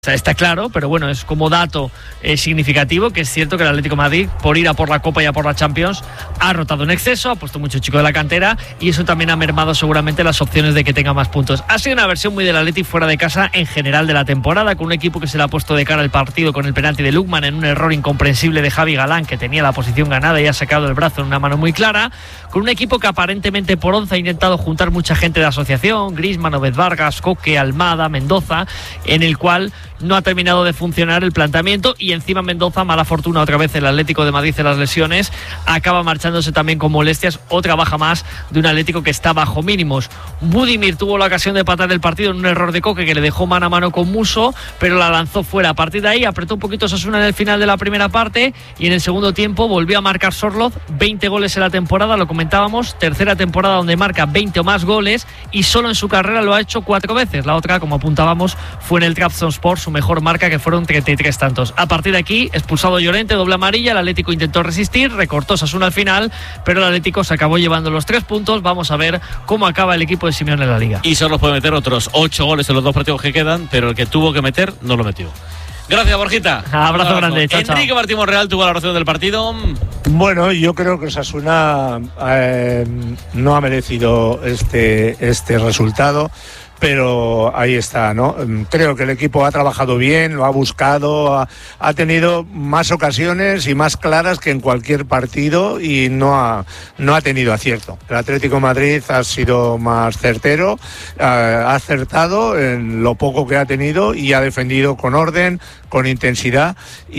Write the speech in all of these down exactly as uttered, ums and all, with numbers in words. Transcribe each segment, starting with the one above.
O sea, está claro, pero bueno, es como dato eh, significativo que es cierto que el Atlético de Madrid, por ir a por la Copa y a por la Champions, ha rotado en exceso, ha puesto mucho chico de la cantera y eso también ha mermado seguramente las opciones de que tenga más puntos. Ha sido una versión muy del Atlético fuera de casa en general de la temporada, con un equipo que se le ha puesto de cara al partido con el penalti de Lookman en un error incomprensible de Javi Galán, que tenía la posición ganada y ha sacado el brazo en una mano muy clara, con un equipo que aparentemente por once ha intentado juntar mucha gente de asociación, Griezmann, Obed Vargas, Coque, Almada, Mendoza, en el cual no ha terminado de funcionar el planteamiento y encima Mendoza, mala fortuna otra vez el Atlético de Madrid en las lesiones, acaba marchándose también con molestias, otra baja más de un Atlético que está bajo mínimos. Budimir tuvo la ocasión de empatar el partido en un error de Coque que le dejó mano a mano con Muso, pero la lanzó fuera. A partir de ahí apretó un poquito Osasuna en el final de la primera parte y en el segundo tiempo volvió a marcar Sorloz, veinte goles en la temporada, lo comentábamos, tercera temporada donde marca veinte o más goles y solo en su carrera lo ha hecho cuatro veces. La otra, como apuntábamos, fue en el Trabzonspor, su mejor marca, que fueron treinta y tres tantos. A partir de aquí, expulsado Llorente, doble amarilla, el Atlético intentó resistir, recortó Osasuna al final, pero el Atlético se acabó llevando los tres puntos. Vamos a ver cómo acaba el equipo de Simeone en la Liga. Y solo puede meter otros ocho goles en los dos partidos que quedan, pero el que tuvo que meter no lo metió. Gracias, Borjita. Abrazo, abrazo grande. Chao, Enrique chao. Martín Monreal, tu valoración del partido. Bueno, yo creo que Osasuna eh, no ha merecido este, este resultado, pero ahí está, ¿no? Creo que el equipo ha trabajado bien, lo ha buscado, ha, ha tenido más ocasiones y más claras que en cualquier partido y no ha, no ha tenido acierto. El Atlético de Madrid ha sido más certero, eh, ha acertado en lo poco que ha tenido y ha defendido con orden, con intensidad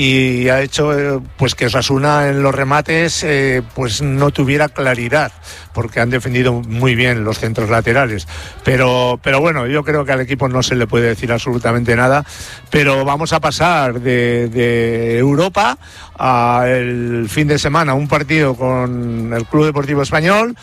y ha hecho eh, pues que Osasuna en los remates eh, pues no tuviera claridad, porque han defendido muy bien los centros laterales. Pero, pero bueno, yo creo que al equipo no se le puede decir absolutamente nada, pero vamos a pasar de, de Europa a el fin de semana, un partido con el Club Deportivo Español,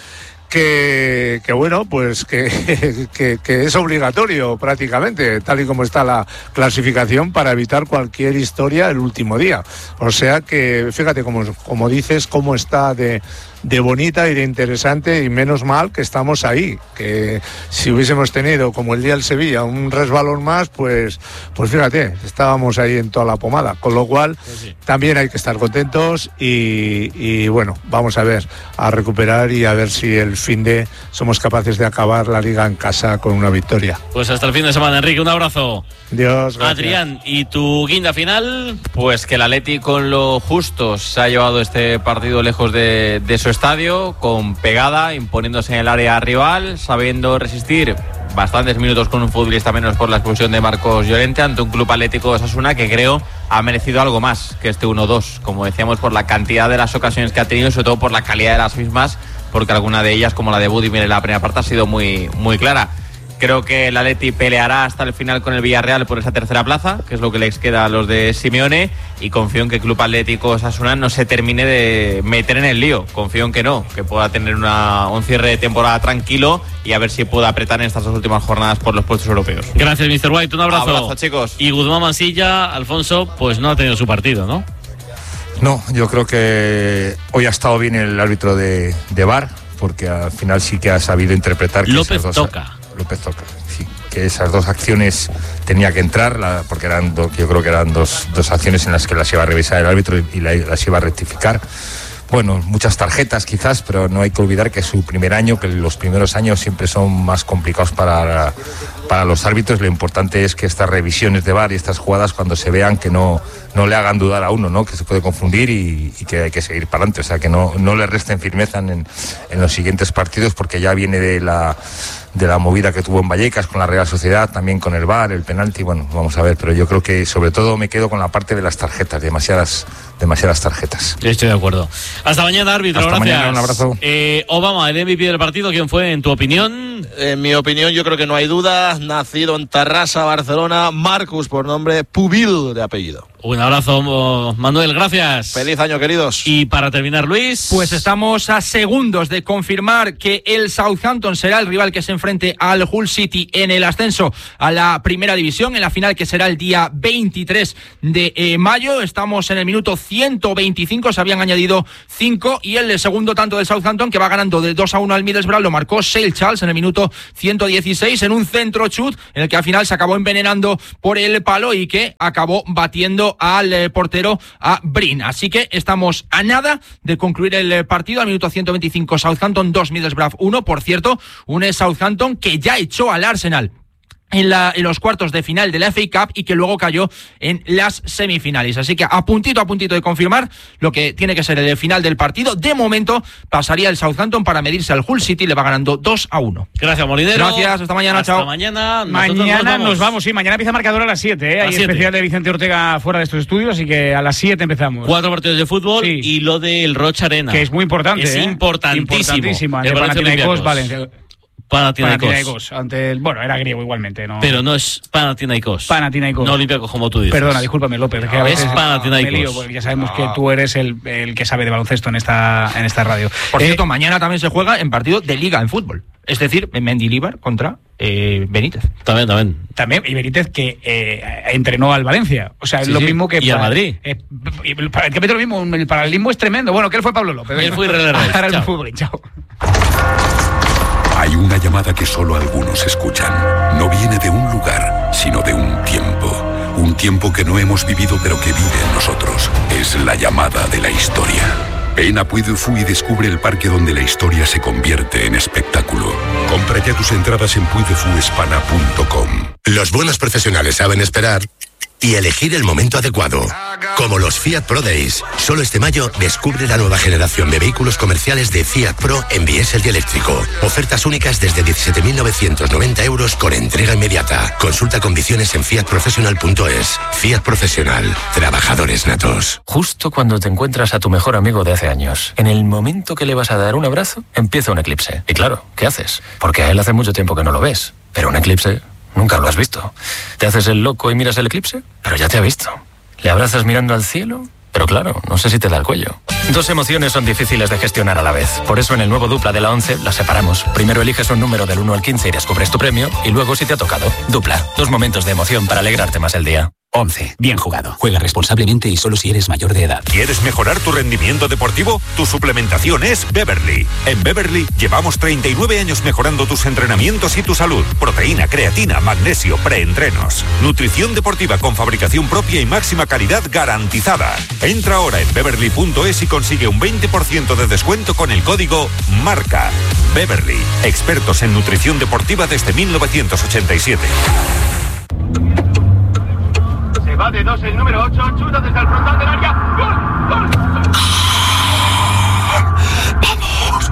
Que, que bueno, pues que, que, que es obligatorio prácticamente, tal y como está la clasificación, para evitar cualquier historia el último día. O sea que, fíjate, como, como dices, cómo está de, de bonita y de interesante, y menos mal que estamos ahí, que si hubiésemos tenido, como el día del Sevilla, un resbalón más, pues, pues fíjate, estábamos ahí en toda la pomada, con lo cual pues sí, también hay que estar contentos y, y bueno, vamos a ver, a recuperar y a ver si el fin de somos capaces de acabar la liga en casa con una victoria. Pues hasta el fin de semana, Enrique, un abrazo. Dios, gracias. Adrián, ¿y tu guinda final? Pues que el Atleti con lo justo se ha llevado este partido lejos de, de su estadio, con pegada, imponiéndose en el área rival, sabiendo resistir bastantes minutos con un futbolista menos por la expulsión de Marcos Llorente ante un club Atlético de Osasuna que creo ha merecido algo más que este uno dos, como decíamos, por la cantidad de las ocasiones que ha tenido y sobre todo por la calidad de las mismas, porque alguna de ellas, como la de Budimir en la primera parte, ha sido muy, muy clara. Creo que el Atleti peleará hasta el final con el Villarreal por esa tercera plaza, que es lo que les queda a los de Simeone, y confío en que el Club Atlético Osasuna no se termine de meter en el lío. Confío en que no, que pueda tener una, un cierre de temporada tranquilo y a ver si pueda apretar en estas dos últimas jornadas por los puestos europeos. Gracias, mister White, un abrazo. Abrazo, chicos. Y Guzmán Mansilla, Alfonso, pues no ha tenido su partido, ¿no? No, yo creo que hoy ha estado bien el árbitro de, de V A R, porque al final sí que ha sabido interpretar que López esas dos, toca. López toca, sí, que esas dos acciones tenía que entrar, la, porque eran do, yo creo que eran dos, dos acciones en las que las iba a revisar el árbitro y, y la, las iba a rectificar. Bueno, muchas tarjetas quizás, pero no hay que olvidar que es su primer año, que los primeros años siempre son más complicados para, para los árbitros. Lo importante es que estas revisiones de V A R y estas jugadas, cuando se vean, que no, no le hagan dudar a uno, ¿no? Que se puede confundir y, y que hay que seguir para adelante. O sea, que no, no le resten firmeza en, en los siguientes partidos, porque ya viene de la, de la movida que tuvo en Vallecas con la Real Sociedad, también con el V A R, el penalti. Bueno, vamos a ver, pero yo creo que sobre todo me quedo con la parte de las tarjetas, demasiadas, demasiadas tarjetas. Estoy de acuerdo. Hasta mañana, árbitro. Hasta Gracias. mañana, un abrazo. Eh, Obama, el M V P del partido, ¿quién fue en tu opinión? En mi opinión, yo creo que no hay duda. Nacido en Tarrasa, Barcelona, Marcus por nombre, Pubil de apellido. Un abrazo, Manuel, gracias. Feliz año, queridos. Y para terminar, Luis. Pues estamos a segundos de confirmar que el Southampton será el rival que se enfrenta enfrente al Hull City en el ascenso a la primera división, en la final que será el día veintitrés de eh, mayo. Estamos en el minuto ciento veinticinco, se habían añadido cinco, y el segundo tanto del Southampton, que va ganando de dos a uno al Middlesbrough, lo marcó Shale Charles en el minuto ciento dieciséis en un centro chut en el que al final se acabó envenenando por el palo y que acabó batiendo al eh, portero, a Brin. Así que estamos a nada de concluir el eh, partido. Al minuto ciento veinticinco, Southampton dos, Middlesbrough uno. Por cierto, un Southampton que ya echó al Arsenal En, la, en los cuartos de final de la F A Cup y que luego cayó en las semifinales. Así que a puntito a puntito de confirmar lo que tiene que ser el final del partido. De momento pasaría el Southampton para medirse al Hull City, le va ganando dos a uno. Gracias, Molinero. Gracias, hasta mañana, hasta chao. mañana. Mañana nos vamos. nos vamos, sí, mañana empieza el marcador a las siete, ¿eh? Hay especial de Vicente Ortega fuera de estos estudios, así que a las siete empezamos. Cuatro partidos de fútbol sí. y lo del Rocha Arena. Que es muy importante, Es ¿eh? importantísimo. Importantísimo. Ante El Panathinaikos, Valencia. Panathinaikos. Panathinaikos, ante el, bueno, era griego igualmente, ¿no? Pero no es Panathinaikos. Panathinaikos. No Olympiacos, como tú dices. Perdona, discúlpame, López. Que a veces es Panathinaikos. me lío, porque ya sabemos que tú eres el, el que sabe de baloncesto en esta, en esta radio. Por Eh, cierto, mañana también se juega en partido de liga en fútbol. Es decir, Mendilibar contra eh, Benítez. También, también. También, y Benítez que eh, entrenó al Valencia. O sea, es Sí, lo sí. mismo que... Y al para- Madrid. Eh, y para el que lo mismo, el paralelismo es tremendo. Bueno, que él fue Pablo López. Él fue Irene Reyes. Ahora el Chao. fútbol, chao. Hay una llamada que solo algunos escuchan. No viene de un lugar, sino de un tiempo. Un tiempo que no hemos vivido, pero que vive en nosotros. Es la llamada de la historia. Ven a Puy du Fou y descubre el parque donde la historia se convierte en espectáculo. Compra ya tus entradas en puy de fu hispana punto com. Los buenos profesionales saben esperar y elegir el momento adecuado. Como los Fiat Pro Days. Solo este mayo descubre la nueva generación de vehículos comerciales de Fiat Pro en diésel y eléctrico. Ofertas únicas desde diecisiete mil novecientos noventa euros con entrega inmediata. Consulta condiciones en fiat professional punto es. Fiat Profesional. Trabajadores natos. Justo cuando te encuentras a tu mejor amigo de hace años, en el momento que le vas a dar un abrazo, empieza un eclipse. Y claro, ¿qué haces? Porque a él hace mucho tiempo que no lo ves. Pero un eclipse nunca lo has visto. Te haces el loco y miras el eclipse, pero ya te ha visto. Le abrazas mirando al cielo, pero claro, no sé si te da el cuello. Dos emociones son difíciles de gestionar a la vez. Por eso en el nuevo Dupla de la once las separamos. Primero eliges un número del uno al quince y descubres tu premio, y luego si te ha tocado. Dupla, dos momentos de emoción para alegrarte más el día. once. Bien jugado. Juega responsablemente y solo si eres mayor de edad. ¿Quieres mejorar tu rendimiento deportivo? Tu suplementación es Beverly. En Beverly llevamos treinta y nueve años mejorando tus entrenamientos y tu salud. Proteína, creatina, magnesio, preentrenos. Nutrición deportiva con fabricación propia y máxima calidad garantizada. Entra ahora en beverly punto es y consigue un veinte por ciento de descuento con el código MARCA. Beverly, expertos en nutrición deportiva desde mil novecientos ochenta y siete. Va de dos el número ocho, chuta desde el frontal del área. ¡Gol! ¡Gol! ¡Vamos!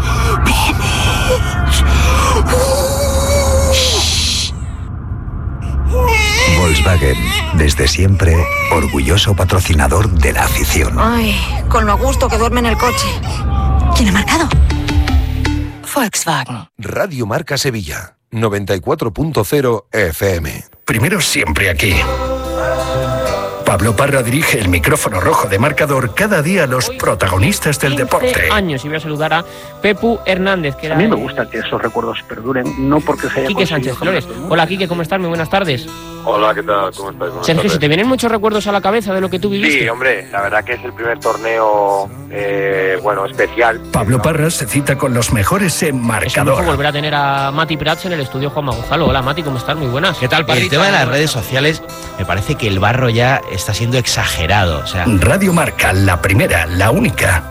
¡Vamos! Volkswagen, desde siempre, orgulloso patrocinador de la afición. Ay, con lo a gusto que duerme en el coche. ¿Quién ha marcado? Volkswagen. Radio Marca Sevilla, noventa y cuatro punto cero F M. Primero siempre aquí. Pablo Parra dirige el micrófono rojo de Marcador cada día a los protagonistas del deporte. Años y voy a saludar a Pepu Hernández, que era... A mí me gusta que esos recuerdos perduren, no porque se haya Quique Sánchez Flores. Hola, Quique, ¿cómo estás? Muy buenas tardes. Hola, ¿qué tal? ¿Cómo estás? Buenas Sergio, tardes. ¿se te vienen muchos recuerdos a la cabeza de lo que tú viviste? Sí, hombre, la verdad que es el primer torneo, eh, bueno, especial. Pablo Parra se cita con los mejores en Es un lujo Marcador. volver a tener a Mati Prats en el estudio Juanma Gonzalo. Hola, Mati, ¿cómo estás? Muy buenas. ¿Qué tal, El tema de las redes sociales, me parece que el barro ya está siendo exagerado. O sea, Radio Marca, la primera, la única.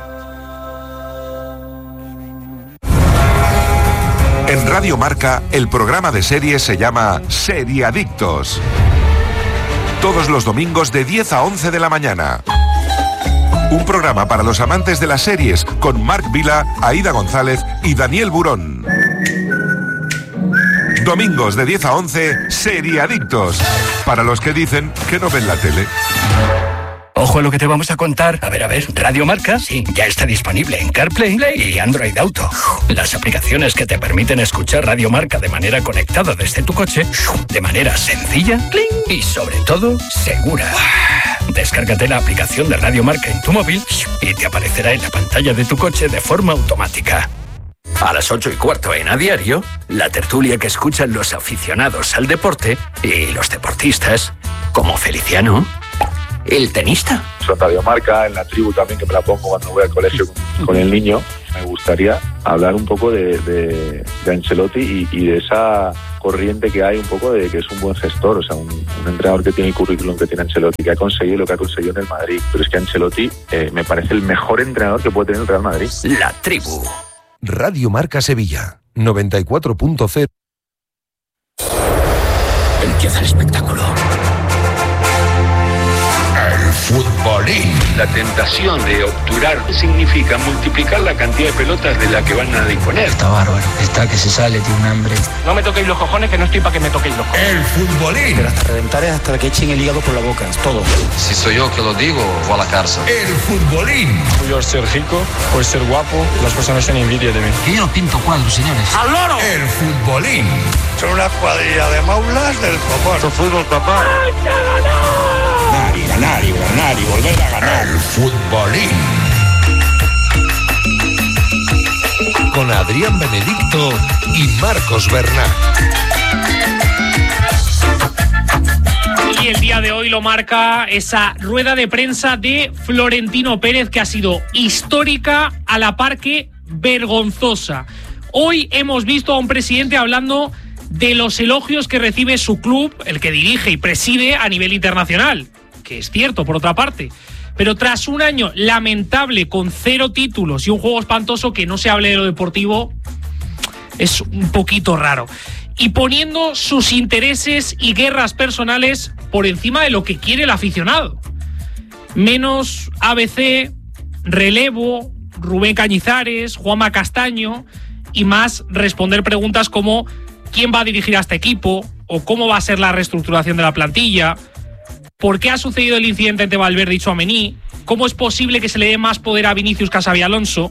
En Radio Marca, el programa de series se llama Seriadictos. Todos los domingos de diez a once de la mañana. Un programa para los amantes de las series con Marc Vila, Aida González y Daniel Burón. Domingos de diez a once, Seriadictos. Para los que dicen que no ven la tele. Ojo a lo que te vamos a contar. A ver, a ver, Radio Marca, sí, ya está disponible en CarPlay y Android Auto. Las aplicaciones que te permiten escuchar Radio Marca de manera conectada desde tu coche, de manera sencilla y sobre todo segura. Descárgate la aplicación de Radio Marca en tu móvil y te aparecerá en la pantalla de tu coche de forma automática. A las ocho y cuarto en A Diario, la tertulia que escuchan los aficionados al deporte y los deportistas, como Feliciano, el tenista. Radio Marca, en la tribu también, que me la pongo cuando voy al colegio con, con el niño. Me gustaría hablar un poco de, de, de Ancelotti y, y de esa corriente que hay un poco de que es un buen gestor, o sea, un, un entrenador que tiene el currículum que tiene Ancelotti, que ha conseguido lo que ha conseguido en el Madrid. Pero es que Ancelotti eh, me parece el mejor entrenador que puede tener el Real Madrid. La tribu. Radio Marca Sevilla, noventa y cuatro punto cero. Empieza el espectáculo. El futbolín. La tentación de obturar significa multiplicar la cantidad de pelotas de la que van a disponer. Está bárbaro, está que se sale, tiene un hambre. No me toquéis los cojones, que no estoy para que me toquéis los cojones. El futbolín. Pero hasta reventar es hasta que echen el hígado por la boca, es todo. Si soy yo que lo digo, voy a la cárcel. El futbolín. Por ser rico, por ser guapo, las personas tienen envidia de mí. Que yo no pinto cuadros, señores. ¡Al loro! El futbolín. Son una cuadrilla de maulas del copón. Esto fútbol, papá. Ganar y ganar y ganar y volver a ganar. El futbolín. Con Adrián Benedicto y Marcos Bernat. Y el día de hoy lo marca esa rueda de prensa de Florentino Pérez, que ha sido histórica a la par que vergonzosa. Hoy hemos visto a un presidente hablando de los elogios que recibe su club, el que dirige y preside a nivel internacional, que es cierto por otra parte, pero tras un año lamentable con cero títulos y un juego espantoso, que no se hable de lo deportivo es un poquito raro, y poniendo sus intereses y guerras personales por encima de lo que quiere el aficionado. Menos A B C, relevo, Rubén Cañizares, Juanma Castaño, y más responder preguntas como ¿quién va a dirigir a este equipo? ¿O cómo va a ser la reestructuración de la plantilla? ¿Por qué ha sucedido el incidente entre Valverde y Tchouaméni? ¿Cómo es posible que se le dé más poder a Vinicius que a Xabi Alonso?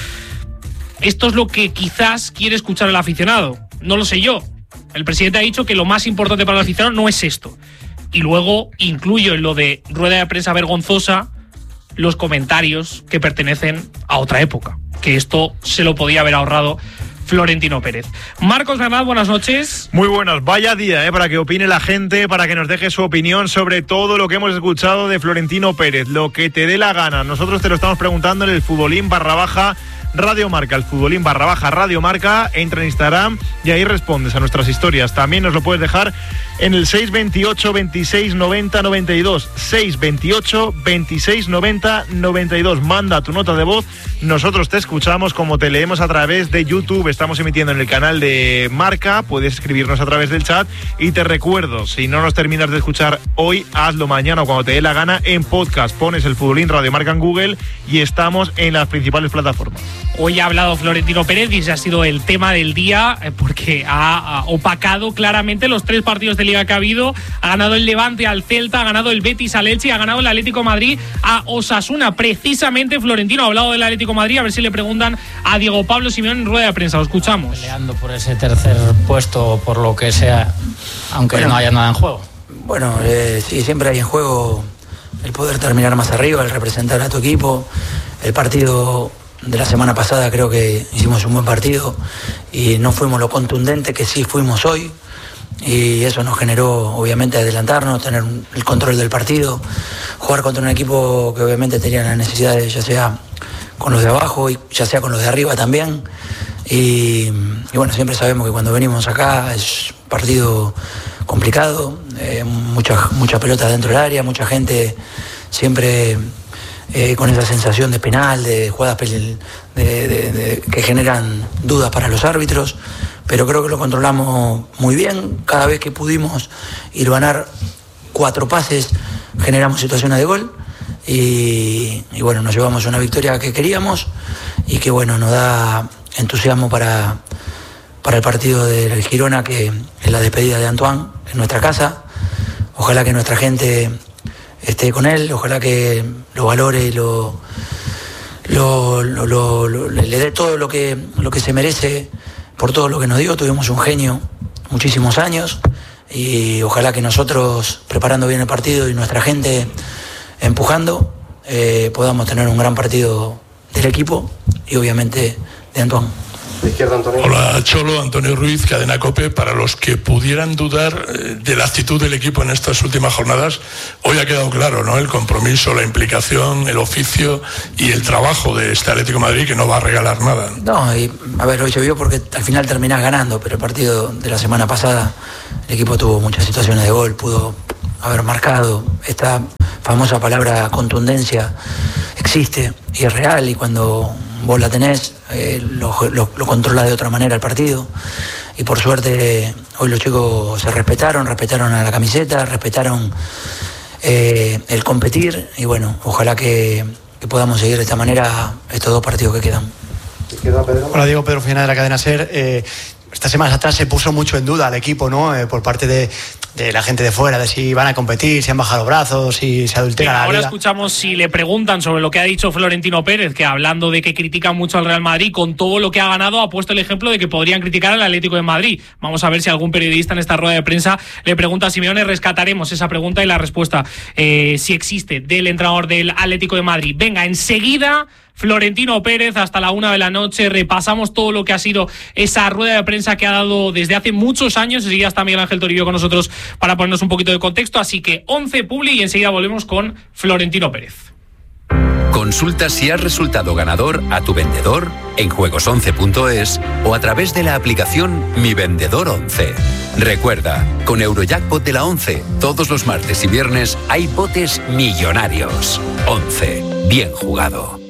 Esto es lo que quizás quiere escuchar el aficionado. No lo sé yo. El presidente ha dicho que lo más importante para el aficionado no es esto. Y luego incluyo en lo de rueda de prensa vergonzosa los comentarios que pertenecen a otra época. Que esto se lo podía haber ahorrado Florentino Pérez. Marcos Bernat, buenas noches. Muy buenas, vaya día, ¿eh? Para que opine la gente, para que nos deje su opinión sobre todo lo que hemos escuchado de Florentino Pérez, lo que te dé la gana. Nosotros te lo estamos preguntando en el futbolín barra baja Radio Marca, el futbolín barra baja Radio Marca. Entra en Instagram y ahí respondes a nuestras historias. También nos lo puedes dejar en el seis veintiocho, veintiséis, noventa, noventa y dos. seis veintiocho, veintiséis, noventa, noventa y dos. Manda tu nota de voz, nosotros te escuchamos, como te leemos a través de YouTube. Estamos emitiendo en el canal de Marca, puedes escribirnos a través del chat. Y te recuerdo, si no nos terminas de escuchar hoy, hazlo mañana o cuando te dé la gana en podcast. Pones el futbolín Radio Marca en Google y estamos en las principales plataformas. Hoy ha hablado Florentino Pérez y ese ha sido el tema del día, porque ha, ha opacado claramente los tres partidos de Liga que ha habido. Ha ganado el Levante al Celta, ha ganado el Betis al Elche y ha ganado el Atlético de Madrid a Osasuna. Precisamente Florentino ha hablado del Atlético de Madrid, a ver si le preguntan a Diego Pablo Simeone en rueda de prensa. Lo escuchamos. Peleando por ese tercer puesto, por lo que sea, aunque bueno, no haya nada en juego. Bueno, eh, sí, siempre hay en juego el poder terminar más arriba, el representar a tu equipo. El partido de la semana pasada creo que hicimos un buen partido y no fuimos lo contundente que sí fuimos hoy, y eso nos generó obviamente adelantarnos, tener el control del partido, jugar contra un equipo que obviamente tenía la necesidad de, ya sea con los de abajo y ya sea con los de arriba también, y, y bueno, siempre sabemos que cuando venimos acá es un partido complicado, eh, mucha, mucha pelota dentro del área, mucha gente siempre Eh, con esa sensación de penal, de jugadas de, de, de, de, que generan dudas para los árbitros, pero creo que lo controlamos muy bien. Cada vez que pudimos ir a ganar cuatro pases, generamos situaciones de gol y, y bueno, nos llevamos una victoria que queríamos y que bueno, nos da entusiasmo para, para el partido del Girona, que es la despedida de Antoine en nuestra casa. Ojalá que nuestra gente esté con él, ojalá que lo valore y lo, lo, lo, lo, lo, le dé todo lo que, lo que se merece por todo lo que nos dio. Tuvimos un genio muchísimos años y ojalá que nosotros, preparando bien el partido y nuestra gente empujando, eh, podamos tener un gran partido del equipo y obviamente de Antoine. izquierda, Antonio. Hola, Cholo, Antonio Ruiz, Cadena COPE. Para los que pudieran dudar de la actitud del equipo en estas últimas jornadas, hoy ha quedado claro, ¿no? El compromiso, la implicación, el oficio y el trabajo de este Atlético de Madrid, que no va a regalar nada. No, y a ver, hoy llovió porque al final terminás ganando, pero el partido de la semana pasada el equipo tuvo muchas situaciones de gol, pudo haber marcado. Esta famosa palabra contundencia existe y es real, y cuando vos la tenés eh, lo, lo, lo controla de otra manera el partido, y por suerte hoy los chicos se respetaron, respetaron a la camiseta, respetaron eh, el competir, y bueno, ojalá que, que podamos seguir de esta manera estos dos partidos que quedan. Hola, Diego, Pedro Fina de la cadena SER. Eh, Estas semanas atrás se puso mucho en duda al equipo, ¿no? Eh, por parte de, de la gente de fuera, de si van a competir, si han bajado brazos, si se adultera la liga. Ahora escuchamos si le preguntan sobre lo que ha dicho Florentino Pérez, que hablando de que critican mucho al Real Madrid, con todo lo que ha ganado, ha puesto el ejemplo de que podrían criticar al Atlético de Madrid. Vamos a ver si algún periodista en esta rueda de prensa le pregunta a Simeone. Rescataremos esa pregunta y la respuesta, eh, si existe, del entrenador del Atlético de Madrid. Venga, enseguida Florentino Pérez hasta la una de la noche. Repasamos todo lo que ha sido esa rueda de prensa que ha dado desde hace muchos años. Enseguida está Miguel Ángel Toribio con nosotros para ponernos un poquito de contexto. Así que once Publi y enseguida volvemos con Florentino Pérez. Consulta si has resultado ganador a tu vendedor en juegos once punto es o a través de la aplicación Mi Vendedor once. Recuerda, con Eurojackpot de la once, todos los martes y viernes hay botes millonarios. once. Bien jugado.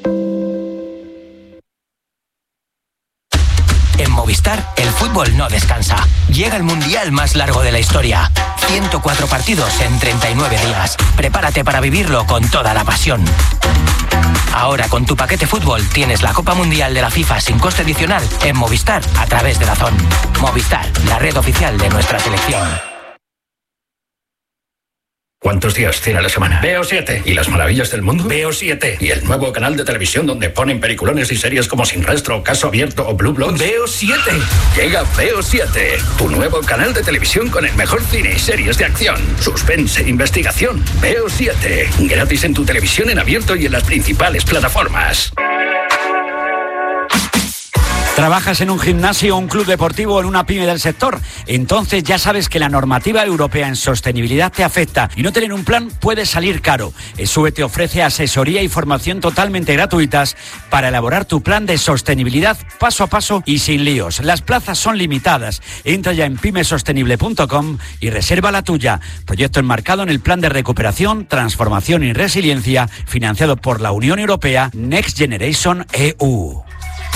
En Movistar, el fútbol no descansa. Llega el mundial más largo de la historia. ciento cuatro partidos en treinta y nueve días. Prepárate para vivirlo con toda la pasión. Ahora con tu paquete fútbol tienes la Copa Mundial de la FIFA sin coste adicional en Movistar a través de DAZN. Movistar, la red oficial de nuestra selección. ¿Cuántos días tiene la semana? Veo siete. ¿Y las maravillas del mundo? Veo siete. ¿Y el nuevo canal de televisión donde ponen peliculones y series como Sin Rastro, Caso Abierto o Blue Bloods? Veo siete. Llega Veo siete, tu nuevo canal de televisión con el mejor cine y series de acción, suspense, investigación. Veo siete. Gratis en tu televisión en abierto y en las principales plataformas. ¿Trabajas en un gimnasio, un club deportivo o en una pyme del sector? Entonces ya sabes que la normativa europea en sostenibilidad te afecta y no tener un plan puede salir caro. ESUBE te ofrece asesoría y formación totalmente gratuitas para elaborar tu plan de sostenibilidad paso a paso y sin líos. Las plazas son limitadas. Entra ya en pyme sostenible punto com y reserva la tuya. Proyecto enmarcado en el Plan de Recuperación, Transformación y Resiliencia financiado por la Unión Europea Next Generation E U.